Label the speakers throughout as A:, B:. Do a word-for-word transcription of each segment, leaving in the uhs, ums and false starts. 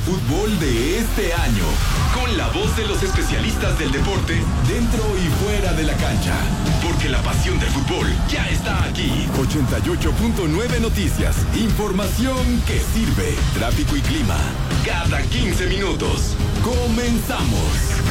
A: fútbol de este año. Con la voz de los especialistas del deporte, dentro y fuera de la cancha. Porque la pasión del fútbol ya está aquí. ochenta y ocho punto nueve Noticias. Información que sirve. Tráfico y clima. Cada quince minutos. Comenzamos.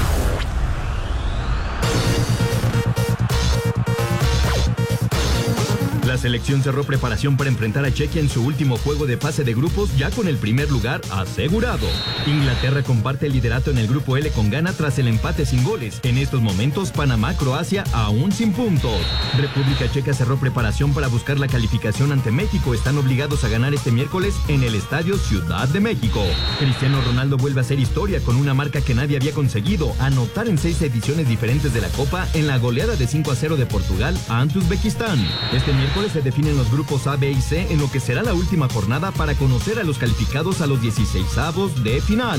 B: La selección cerró preparación para enfrentar a Chequia en su último juego de fase de grupos, ya con el primer lugar asegurado. Inglaterra comparte el liderato en el grupo L con Ghana tras el empate sin goles. En estos momentos, Panamá, Croacia aún sin puntos. República Checa cerró preparación para buscar la calificación ante México. Están obligados a ganar este miércoles en el Estadio Ciudad de México. Cristiano Ronaldo vuelve a hacer historia con una marca que nadie había conseguido: anotar en seis ediciones diferentes de la Copa en la goleada de cinco a cero de Portugal ante Uzbekistán. Este miércoles se definen los grupos A, B y C en lo que será la última jornada para conocer a los calificados a los dieciseisavos de final.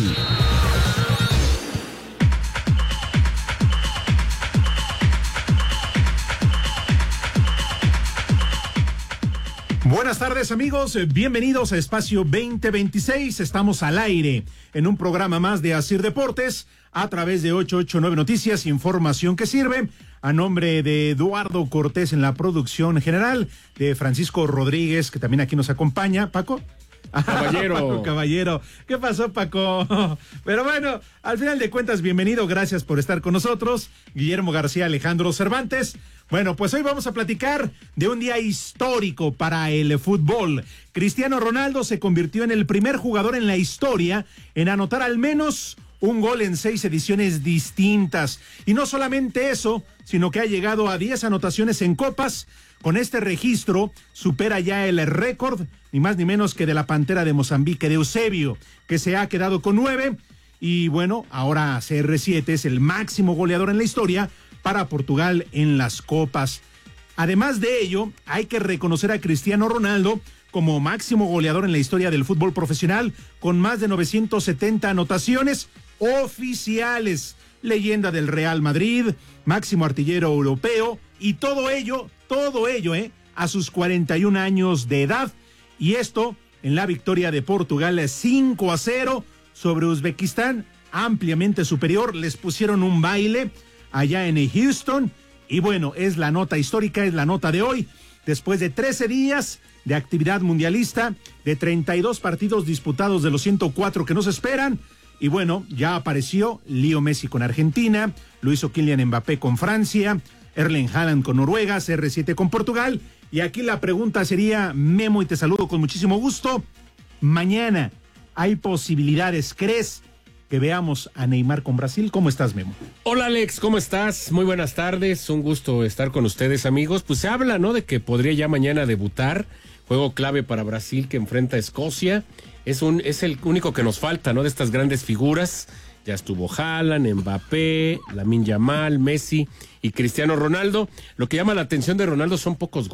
C: Buenas tardes, amigos, bienvenidos a Espacio veinte veintiséis. Estamos al aire en un programa más de Asir Deportes a través de ochocientos ochenta y nueve Noticias, información que sirve. A nombre de Eduardo Cortés en la producción general, de Francisco Rodríguez, que también aquí nos acompaña. ¿Paco?
D: Caballero.
C: Paco Caballero. ¿Qué pasó, Paco? Pero bueno, al final de cuentas, bienvenido, gracias por estar con nosotros. Guillermo García, Alejandro Cervantes. Bueno, pues hoy vamos a platicar de un día histórico para el fútbol. Cristiano Ronaldo se convirtió en el primer jugador en la historia en anotar al menos un gol en seis ediciones distintas. Y no solamente eso, sino que ha llegado a diez anotaciones en copas. Con este registro supera ya el récord, ni más ni menos que de la Pantera de Mozambique, de Eusebio, que se ha quedado con nueve. Y bueno, ahora C R siete es el máximo goleador en la historia para Portugal en las copas. Además de ello, hay que reconocer a Cristiano Ronaldo como máximo goleador en la historia del fútbol profesional, con más de novecientas setenta anotaciones oficiales. Leyenda del Real Madrid, máximo artillero europeo, y todo ello, todo ello, eh, a sus cuarenta y un años de edad. Y esto en la victoria de Portugal cinco a cero sobre Uzbekistán, ampliamente superior. Les pusieron un baile allá en Houston. Y bueno, es la nota histórica, es la nota de hoy. Después de trece días de actividad mundialista, de treinta y dos partidos disputados de los ciento cuatro que nos esperan. Y bueno, ya apareció Leo Messi con Argentina, lo hizo Kylian Mbappé con Francia, Erling Haaland con Noruega, C R siete con Portugal. Y aquí la pregunta sería, Memo, y te saludo con muchísimo gusto, mañana hay posibilidades, ¿crees que veamos a Neymar con Brasil? ¿Cómo estás, Memo?
D: Hola, Alex, ¿cómo estás? Muy buenas tardes, un gusto estar con ustedes, amigos. Pues se habla, ¿no?, de que podría ya mañana debutar, juego clave para Brasil que enfrenta a Escocia. Es un es el único que nos falta, ¿no?, de estas grandes figuras. Ya estuvo Haaland, Mbappé, Lamine Yamal, Messi y Cristiano Ronaldo. Lo que llama la atención de Ronaldo son pocos goles.